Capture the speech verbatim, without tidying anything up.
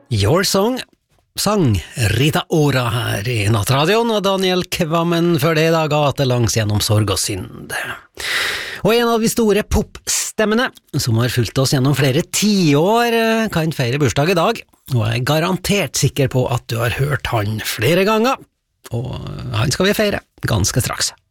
Your Song sang Rita Ora her i Nattradioen, og Daniel Kvammen før det i dag gate langs gjennom sorg og synd. Og en av de store popstemmene som har fulgt oss gjennom flere tiår kan feire bursdag i dag, og jeg er garantert sikker på at du har hørt han flere ganger, og han skal vi feire ganske straks.